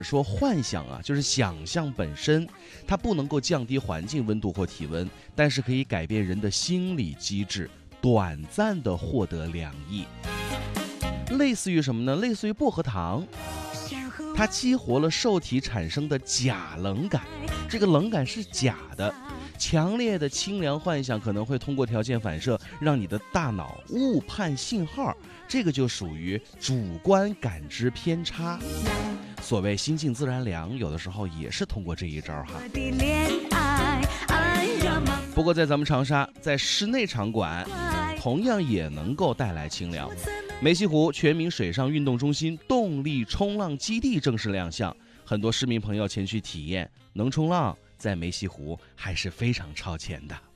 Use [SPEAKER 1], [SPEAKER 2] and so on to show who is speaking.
[SPEAKER 1] 说幻想啊，就是想象本身，它不能够降低环境温度或体温，但是可以改变人的心理机制，短暂的获得凉意。类似于什么呢？类似于薄荷糖，它激活了受体产生的假冷感，这个冷感是假的。强烈的清凉幻想可能会通过条件反射，让你的大脑误判信号，这个就属于主观感知偏差。所谓心静自然凉，有的时候也是通过这一招哈。不过在咱们长沙，在室内场馆同样也能够带来清凉。梅溪湖全民水上运动中心动力冲浪基地正式亮相，很多市民朋友前去体验，能冲浪在梅溪湖还是非常超前的。